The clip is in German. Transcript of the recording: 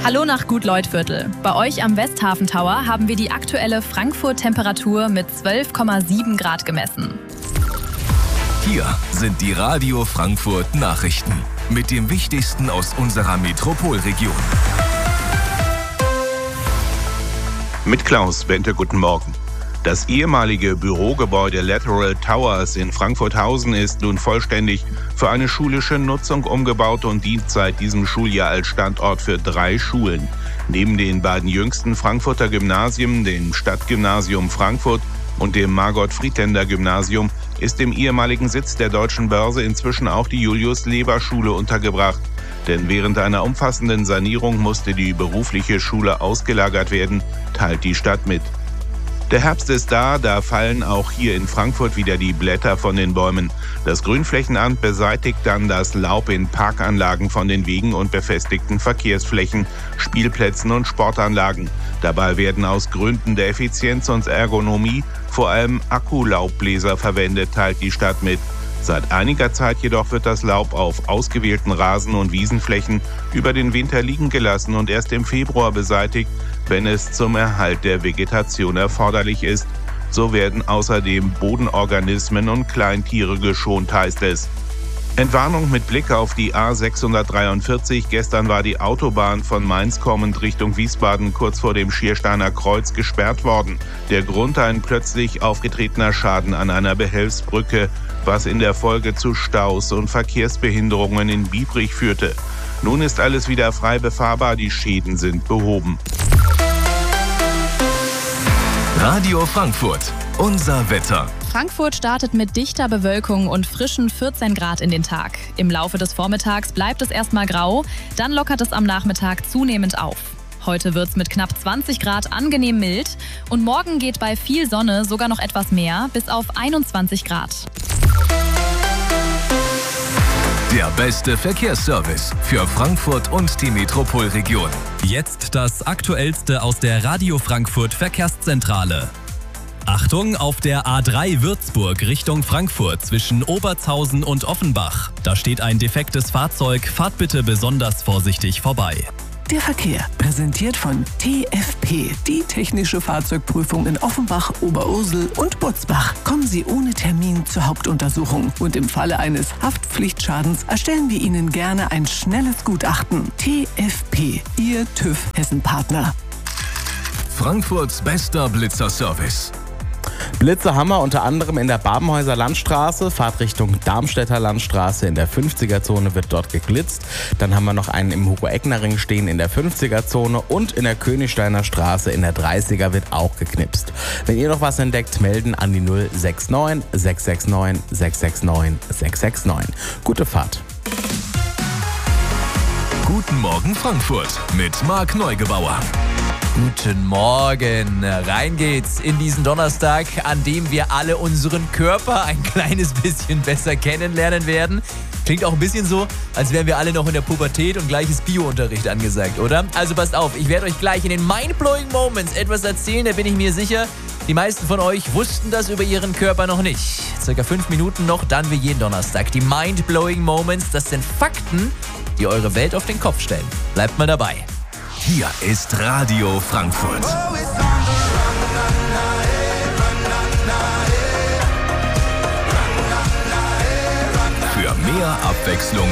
Hallo nach Gut-Leut-Viertel. Bei euch am Westhafen Tower haben wir die aktuelle Frankfurt-Temperatur mit 12,7 Grad gemessen. Hier sind die Radio Frankfurt Nachrichten mit dem Wichtigsten aus unserer Metropolregion. Mit Klaus Bente, guten Morgen. Das ehemalige Bürogebäude Lateral Towers in Frankfurt-Hausen ist nun vollständig für eine schulische Nutzung umgebaut und dient seit diesem Schuljahr als Standort für 3 Schulen. Neben den beiden jüngsten Frankfurter Gymnasien, dem Stadtgymnasium Frankfurt und dem Margot-Friedländer-Gymnasium, ist im ehemaligen Sitz der Deutschen Börse inzwischen auch die Julius-Leber-Schule untergebracht. Denn während einer umfassenden Sanierung musste die berufliche Schule ausgelagert werden, teilt die Stadt mit. Der Herbst ist da fallen auch hier in Frankfurt wieder die Blätter von den Bäumen. Das Grünflächenamt beseitigt dann das Laub in Parkanlagen von den Wegen und befestigten Verkehrsflächen, Spielplätzen und Sportanlagen. Dabei werden aus Gründen der Effizienz und Ergonomie vor allem Akkulaubbläser verwendet, teilt die Stadt mit. Seit einiger Zeit jedoch wird das Laub auf ausgewählten Rasen- und Wiesenflächen über den Winter liegen gelassen und erst im Februar beseitigt, wenn es zum Erhalt der Vegetation erforderlich ist. So werden außerdem Bodenorganismen und Kleintiere geschont, heißt es. Entwarnung mit Blick auf die A643. Gestern war die Autobahn von Mainz kommend Richtung Wiesbaden kurz vor dem Schiersteiner Kreuz gesperrt worden. Der Grund: ein plötzlich aufgetretener Schaden an einer Behelfsbrücke, was in der Folge zu Staus und Verkehrsbehinderungen in Biebrich führte. Nun ist alles wieder frei befahrbar, die Schäden sind behoben. Radio Frankfurt, unser Wetter. Frankfurt startet mit dichter Bewölkung und frischen 14 Grad in den Tag. Im Laufe des Vormittags bleibt es erstmal grau, dann lockert es am Nachmittag zunehmend auf. Heute wird's mit knapp 20 Grad angenehm mild und morgen geht bei viel Sonne sogar noch etwas mehr, bis auf 21 Grad. Der beste Verkehrsservice für Frankfurt und die Metropolregion. Jetzt das Aktuellste aus der Radio Frankfurt Verkehrszentrale. Achtung, auf der A3 Würzburg Richtung Frankfurt zwischen Obertshausen und Offenbach. Da steht ein defektes Fahrzeug, fahrt bitte besonders vorsichtig vorbei. Der Verkehr, präsentiert von TFP, die technische Fahrzeugprüfung in Offenbach, Oberursel und Butzbach. Kommen Sie ohne Termin zur Hauptuntersuchung und im Falle eines Haftpflichtschadens erstellen wir Ihnen gerne ein schnelles Gutachten. TFP, Ihr TÜV Hessen-Partner. Frankfurts bester Blitzerservice. Blitze haben wir unter anderem in der Babenhäuser Landstraße, Fahrt Richtung Darmstädter Landstraße. In der 50er-Zone wird dort geglitzt. Dann haben wir noch einen im Hugo-Eckner-Ring stehen in der 50er-Zone und in der Königsteiner Straße in der 30er wird auch geknipst. Wenn ihr noch was entdeckt, melden an die 069 669 669 669. Gute Fahrt. Guten Morgen Frankfurt mit Marc Neugebauer. Guten Morgen. Rein geht's in diesen Donnerstag, an dem wir alle unseren Körper ein kleines bisschen besser kennenlernen werden. Klingt auch ein bisschen so, als wären wir alle noch in der Pubertät und gleich ist Bio-Unterricht angesagt, oder? Also passt auf, ich werde euch gleich in den Mind-Blowing Moments etwas erzählen, da bin ich mir sicher, die meisten von euch wussten das über ihren Körper noch nicht. Circa 5 Minuten noch, dann wie jeden Donnerstag. Die Mind-Blowing Moments, das sind Fakten, die eure Welt auf den Kopf stellen. Bleibt mal dabei. Hier ist Radio Frankfurt. Für mehr Abwechslung